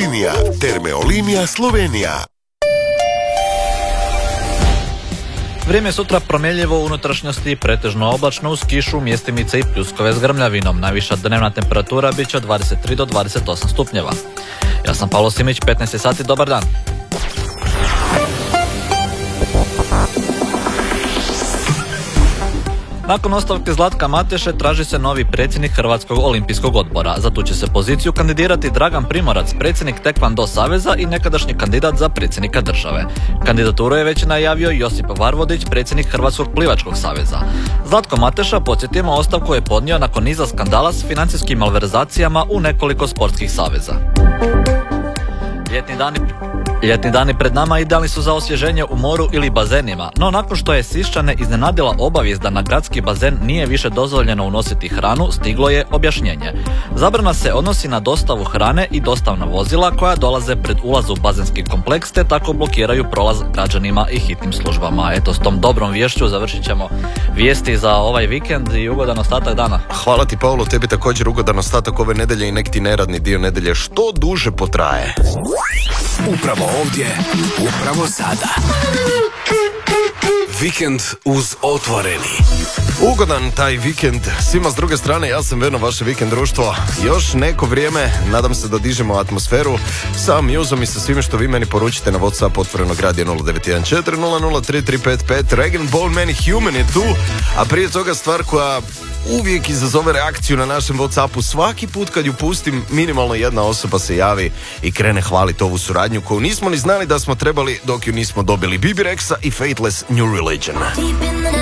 linija. Termeolinija Slovenija. Vrijeme sutra promjenjivo, u unutrašnjosti pretežno oblačno uz kišu, mjestimice i pljuskove s grmljavinom. Najviša dnevna temperatura bit će od 23 do 28 stupnjeva. Ja sam Pavlo Simić, 15 sati, dobar dan. Nakon ostavke Zlatka Mateše traži se novi predsjednik Hrvatskog olimpijskog odbora. Za tu će se poziciju kandidirati Dragan Primorac, predsjednik Taekwondo saveza i nekadašnji kandidat za predsjednika države. Kandidaturu je već najavio Josip Varvodić, predsjednik Hrvatskog plivačkog saveza. Zlatko Mateša, podsjetimo, ostavku je podnio nakon niza skandala s financijskim malverzacijama u nekoliko sportskih saveza. Ljetni dani pred nama idealni su za osvježenje u moru ili bazenima, no nakon što je Siščane iznenadila obavijest da na gradski bazen nije više dozvoljeno unositi hranu, stiglo je objašnjenje. Zabrana se odnosi na dostavu hrane i dostavna vozila koja dolaze pred ulaz u bazenski kompleks te tako blokiraju prolaz građanima i hitnim službama. Eto, s tom dobrom viješću završit ćemo vijesti za ovaj vikend i ugodan ostatak dana. Hvala ti, Pavlo, tebi također ugodan ostatak ove nedelje i nek ti neradni dio nedelje što duže potraje. Upravo ovdje, upravo sada. Vikend uz Otvoreni. Ugodan taj vikend svima s druge strane, ja sam Verno, vaše vikend društvo. Još neko vrijeme, nadam se da dižemo atmosferu sa muzom i sa svime što vi meni poručite na WhatsApp Otvorenog radija 0914 003355. Regan Ballman Human je tu, a prije toga stvar koja uvijek izazove reakciju na našem WhatsAppu. Svaki put kad ju pustim, minimalno jedna osoba se javi i krene hvaliti ovu suradnju koju nismo ni znali da smo trebali dok ju nismo dobili. Bibi Rexa i Fateless New Religion.